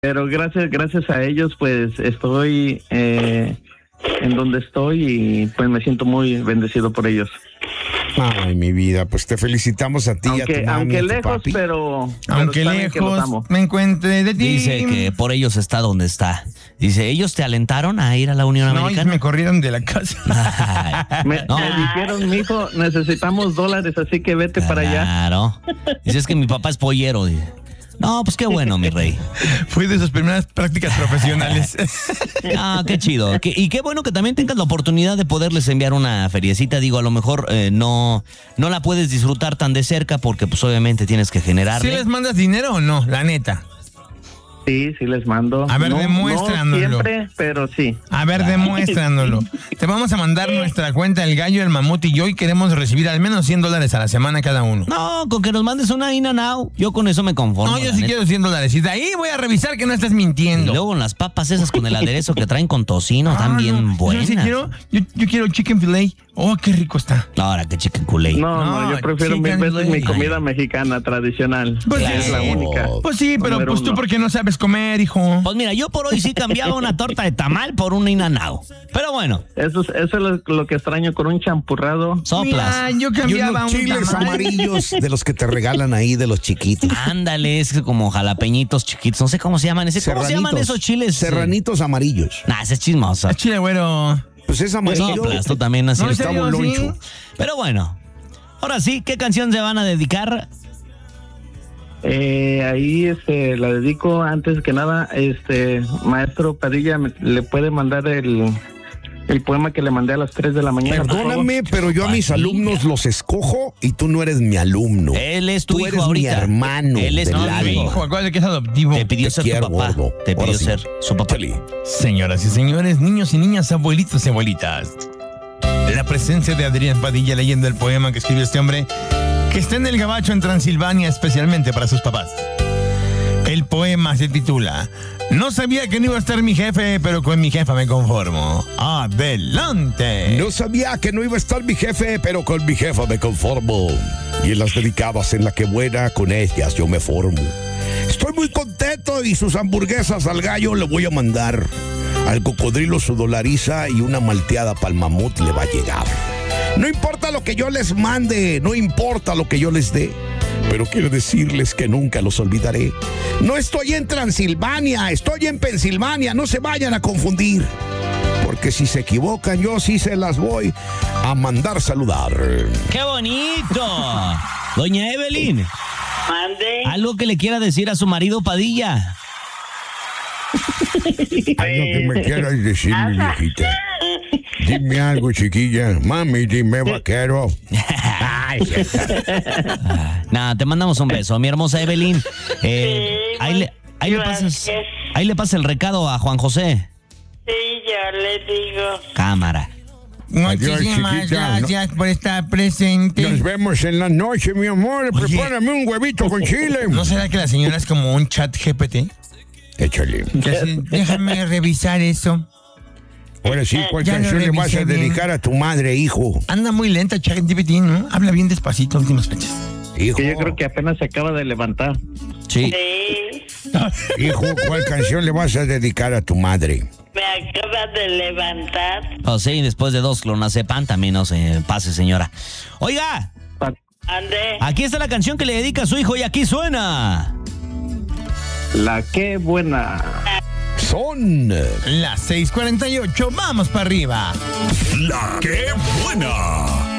Pero gracias a ellos, pues estoy en donde estoy y pues me siento muy bendecido por ellos. Ay, mi vida, pues te felicitamos a ti y a tu mami, aunque a tu lejos, papi. pero aunque lejos me encuentre de ti. Dice que por ellos está donde está. Dice, ¿ellos te alentaron a ir a la Unión Americana? No, me corrieron de la casa. me dijeron, mijo, necesitamos $, así que vete para allá. Claro. Dice, es que mi papá es pollero. Dice. No, pues qué bueno, mi rey. Fui de sus primeras prácticas profesionales. Ah, qué chido. Y qué bueno que también tengas la oportunidad de poderles enviar una feriecita. Digo, a lo mejor no la puedes disfrutar tan de cerca porque pues obviamente tienes que generarle. ¿Sí les mandas dinero o no? La neta. Sí, les mando. A ver, demuéstranoslo. No siempre, pero sí. A ver, demuéstranoslo. Te vamos a mandar nuestra cuenta, el gallo, el mamut y yo, y queremos recibir al menos $100 a la semana cada uno. No, con que nos mandes una In-N-Out, yo con eso me conformo. No, yo sí quiero $100. Y de ahí voy a revisar que no estés mintiendo. Y luego con las papas esas con el aderezo que traen con tocino, están bien buenas. Yo quiero chicken filet. Oh, qué rico está. Ahora que chicken culé. No, yo prefiero mil veces mi comida mexicana tradicional. Pues es la única. Pues sí, pero pues tú porque no sabes comer, hijo. Pues mira, yo por hoy sí cambiaba una torta de tamal por un In-N-Out. Pero bueno. Eso es lo que extraño con un champurrado. Soplas. Mira, yo cambiaba unos chiles tamal amarillos de los que te regalan ahí, de los chiquitos. Ándale, es como jalapeñitos chiquitos. No sé cómo se llaman. ¿Cómo se llaman esos chiles? Serranitos amarillos. Nah, ese es chismoso. Es chile güero. Pues es amarillo. Soplas, tú también así. No, Está muy loncho. Pero bueno. Ahora sí, ¿qué canción se van a dedicar? Ahí la dedico antes que nada, maestro Padilla, ¿le puede mandar el poema que le mandé a las 3 de la mañana? Perdóname, pero yo a mis alumnos los escojo y tú no eres mi alumno. Él es tu tú hijo eres ahorita. mi hermano. Él es del mi alma. hijo, acuérdate que es adoptivo. Te pidió ser quiero, tu papá. gordo. Te pidió Ahora sí. ser su papá. Señoras y señores, niños y niñas, abuelitos y abuelitas. La presencia de Adrián Padilla leyendo el poema que escribió este hombre, que está en el Gabacho en Transilvania, especialmente para sus papás. El poema se titula No sabía que no iba a estar mi jefe, pero con mi jefa me conformo. ¡Adelante! No sabía que no iba a estar mi jefe, pero con mi jefa me conformo. Y en las delicadas en la que buena, con ellas yo me formo. Estoy muy contento y sus hamburguesas al gallo le voy a mandar. Al cocodrilo su dolariza y una malteada pa'l mamut le va a llegar. No importa lo que yo les mande, no importa lo que yo les dé, pero quiero decirles que nunca los olvidaré. No estoy en Transilvania, estoy en Pensilvania, no se vayan a confundir. Porque si se equivocan, yo sí se las voy a mandar saludar. ¡Qué bonito! Doña Evelyn. Mande. ¿Algo que le quiera decir a su marido Padilla? Algo que me quieras decir, mi viejita. Dime algo, chiquilla. Mami, dime, vaquero. Nada, te mandamos un beso, mi hermosa Evelyn. Ahí le pasas el recado a Juan José. Sí, yo le digo. Cámara. Muchísimas gracias por estar presente. Nos vemos en la noche, mi amor. Oye, prepárame un huevito con chile. ¿No será que la señora es como un chat GPT? Échale. Déjame revisar eso. Ahora sí, ¿cuál Ya canción lo le vas a revisé bien. dedicar a tu madre, hijo? Anda muy lenta chat GPT, ¿no? Habla bien despacito últimas fechas. Hijo, Que yo creo que apenas se acaba de levantar. Sí. Sí, hijo, ¿cuál canción le vas a dedicar a tu madre? me acaba de levantar. Oh, sí, después de 2 clonazepam también no se pase, señora. Oiga, Ande. aquí está la canción que le dedica a su hijo y aquí suena. La qué buena. Son Las 6:48, vamos para arriba. La que buena.